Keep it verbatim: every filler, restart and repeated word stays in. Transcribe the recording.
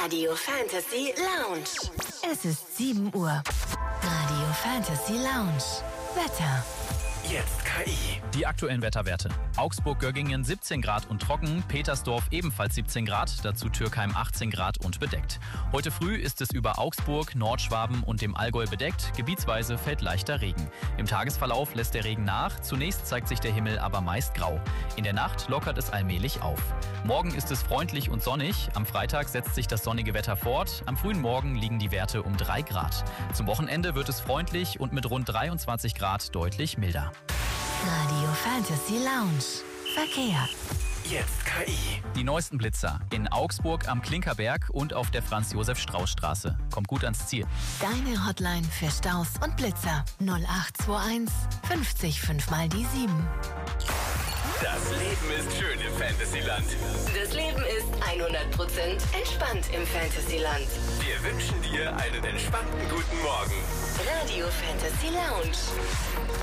Radio Fantasy Lounge. Es ist sieben Uhr. Radio Fantasy Lounge. Wetter. Jetzt K I. Die aktuellen Wetterwerte. Augsburg-Göggingen siebzehn Grad und trocken, Petersdorf ebenfalls siebzehn Grad, dazu Türkheim achtzehn Grad und bedeckt. Heute früh ist es über Augsburg, Nordschwaben und dem Allgäu bedeckt, gebietsweise fällt leichter Regen. Im Tagesverlauf lässt der Regen nach, zunächst zeigt sich der Himmel aber meist grau. In der Nacht lockert es allmählich auf. Morgen ist es freundlich und sonnig, am Freitag setzt sich das sonnige Wetter fort, am frühen Morgen liegen die Werte um drei Grad. Zum Wochenende wird es freundlich und mit rund dreiundzwanzig Grad deutlich milder. Radio Fantasy Lounge. Verkehr. Jetzt K I. Die neuesten Blitzer in Augsburg am Klinkerberg und auf der Franz-Josef-Strauß-Straße. Kommt gut ans Ziel. Deine Hotline für Staus und Blitzer. null acht zwei eins fünfzig fünf mal die sieben. Das Leben ist schön im Fantasyland. Das Leben ist hundert Prozent entspannt im Fantasyland. Wir wünschen dir einen entspannten guten Morgen. Radio Fantasy Lounge.